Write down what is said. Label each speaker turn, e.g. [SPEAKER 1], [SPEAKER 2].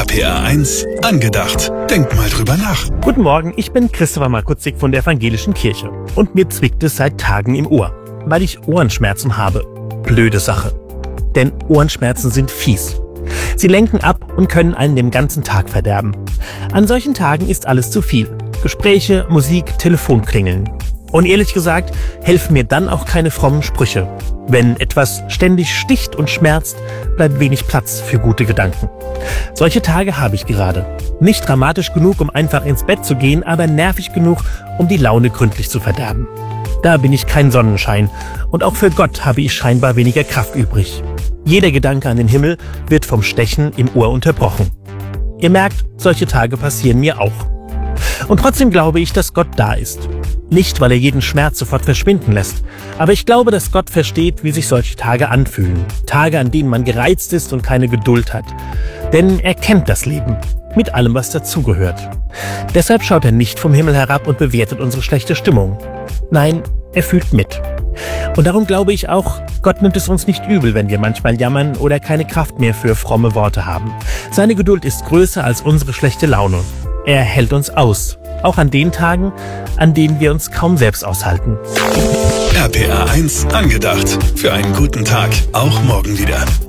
[SPEAKER 1] RPR1 angedacht. Denk mal drüber nach.
[SPEAKER 2] Guten Morgen, ich bin Christopher Markutzig von der Evangelischen Kirche. Und mir zwickt es seit Tagen im Ohr, weil ich Ohrenschmerzen habe. Blöde Sache. Denn Ohrenschmerzen sind fies. Sie lenken ab und können einen den ganzen Tag verderben. An solchen Tagen ist alles zu viel. Gespräche, Musik, Telefonklingeln. Und ehrlich gesagt, helfen mir dann auch keine frommen Sprüche. Wenn etwas ständig sticht und schmerzt, bleibt wenig Platz für gute Gedanken. Solche Tage habe ich gerade. Nicht dramatisch genug, um einfach ins Bett zu gehen, aber nervig genug, um die Laune gründlich zu verderben. Da bin ich kein Sonnenschein und auch für Gott habe ich scheinbar weniger Kraft übrig. Jeder Gedanke an den Himmel wird vom Stechen im Ohr unterbrochen. Ihr merkt, solche Tage passieren mir auch. Und trotzdem glaube ich, dass Gott da ist. Nicht, weil er jeden Schmerz sofort verschwinden lässt, aber ich glaube, dass Gott versteht, wie sich solche Tage anfühlen. Tage, an denen man gereizt ist und keine Geduld hat. Denn er kennt das Leben, mit allem, was dazugehört. Deshalb schaut er nicht vom Himmel herab und bewertet unsere schlechte Stimmung. Nein, er fühlt mit. Und darum glaube ich auch, Gott nimmt es uns nicht übel, wenn wir manchmal jammern oder keine Kraft mehr für fromme Worte haben. Seine Geduld ist größer als unsere schlechte Laune. Er hält uns aus, auch an den Tagen, an denen wir uns kaum selbst aushalten.
[SPEAKER 1] RPR1 angedacht. Für einen guten Tag, auch morgen wieder.